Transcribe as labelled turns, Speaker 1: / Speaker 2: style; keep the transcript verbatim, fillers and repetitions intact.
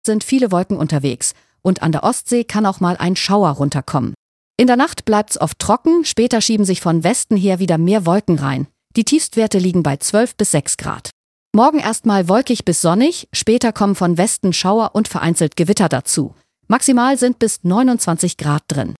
Speaker 1: sind viele Wolken unterwegs und an der Ostsee kann auch mal ein Schauer runterkommen. In der Nacht bleibt's oft trocken, später schieben sich von Westen her wieder mehr Wolken rein. Die Tiefstwerte liegen bei zwölf bis sechs Grad. Morgen erstmal wolkig bis sonnig, später kommen von Westen Schauer und vereinzelt Gewitter dazu. Maximal sind bis neunundzwanzig Grad drin.